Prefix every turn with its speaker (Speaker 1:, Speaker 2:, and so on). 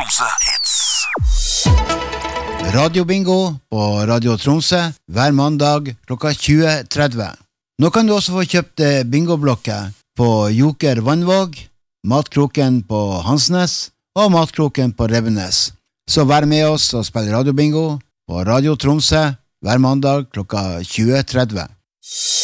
Speaker 1: Tromsø Hits.
Speaker 2: Radio Bingo på Radio Tromsø hver mandag klokka 20:30. Nå kan du også få kjøpt bingoblokker på Joker Vannvåg, Matkroken på Hansnes og Matkroken på Rebbenes. Så vær med oss og spill Radio Bingo på Radio Tromsø hver mandag klokka 20:30.